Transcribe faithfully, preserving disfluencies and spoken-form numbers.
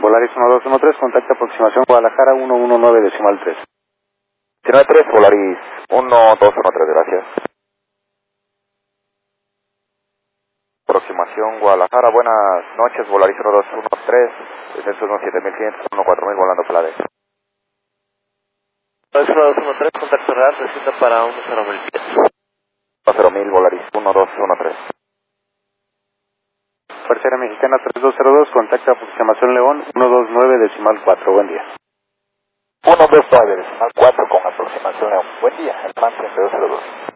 Volaris uno dos uno tres, contacto aproximación Guadalajara uno uno nueve decimal tres. uno nueve tres, Volaris uno dos uno tres, gracias. Aproximación Guadalajara, buenas noches, Volaris uno dos uno tres, descenso uno siete mil quinientos, uno cuatro mil, volando Plade. uno dos uno tres, contacto real, descienda para uno cero mil pies. uno cero mil, Volaris uno dos uno tres. Fuerza Aérea Mexicana tres dos cero dos, contacto aproximación León uno dos nueve decimal cuatro, buen día. uno dos nueve decimal cuatro con aproximación León, buen día, el M A N tres dos cero dos.